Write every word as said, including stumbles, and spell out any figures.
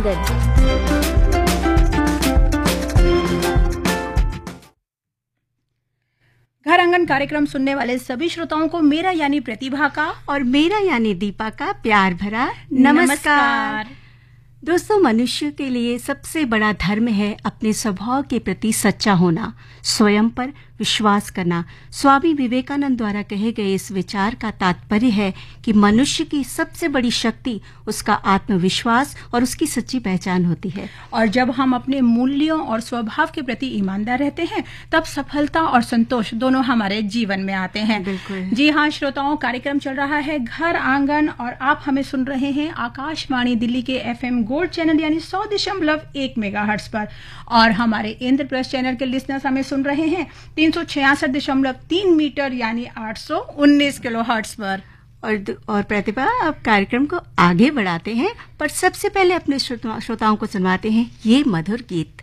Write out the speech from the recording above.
आंगन। घर आंगन कार्यक्रम सुनने वाले सभी श्रोताओं को मेरा यानी प्रतिभा का और मेरा यानी दीपा का प्यार भरा नमस्कार, नमस्कार। दोस्तों, मनुष्य के लिए सबसे बड़ा धर्म है अपने स्वभाव के प्रति सच्चा होना, स्वयं पर विश्वास करना। स्वामी विवेकानंद द्वारा कहे गए इस विचार का तात्पर्य है कि मनुष्य की सबसे बड़ी शक्ति उसका आत्मविश्वास और उसकी सच्ची पहचान होती है। और जब हम अपने मूल्यों और स्वभाव के प्रति ईमानदार रहते हैं, तब सफलता और संतोष दोनों हमारे जीवन में आते हैं। बिल्कुल। जी हाँ श्रोताओं, कार्यक्रम चल रहा है घर आंगन और आप हमें सुन रहे हैं आकाशवाणी दिल्ली के एफएम गोल्ड चैनल यानी सौ दशमलव एक मेगाहर्ट्ज पर, और हमारे इंद्रप्रस्थ चैनल के लिसनर्स हमें सुन रहे हैं तीन सौ छियासठ दशमलव तीन मीटर यानी आठ सौ उन्नीस किलो हर्ट्ज पर। और और प्रतिभा, अब कार्यक्रम को आगे बढ़ाते हैं, पर सबसे पहले अपने श्रोताओं को सुनवाते हैं ये मधुर गीत।